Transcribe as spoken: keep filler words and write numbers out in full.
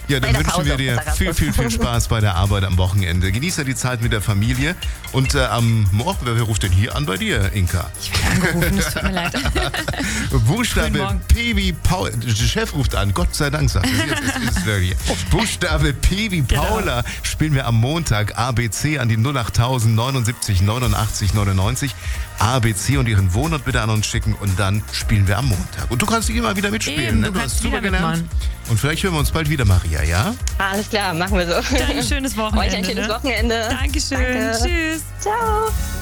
Ja, dann Bei der wünschen Pause, wir dir besser viel, viel, viel Spaß bei der Arbeit am Wochenende. Genieße die Zeit mit der Familie. Und äh, am Morgen, wer ruft denn hier an bei dir, Inka? Ich werde angerufen, es tut mir leid. Guten Buchstabe Morgen. P wie Paul. Der Chef ruft an, Gott sei Dank, sagt er. Jetzt ist es wirklich. Buchstabe P wie Paula spielen wir am Montag A B C an die null achttausend neunundsiebzig neunundachtzig neunundneunzig. A B C und ihren Wohnort bitte an uns schicken und dann spielen wir am Montag. Und du kannst dich immer wieder mitspielen. Eben, ne? du Du kannst hast super wieder gelernt. mitmachen. Und vielleicht hören wir uns bald wieder, Maria, ja? Alles klar, machen wir so. Dann ein schönes Wochenende. Euch ein schönes ne? Wochenende. Dankeschön. Danke. Tschüss. Ciao.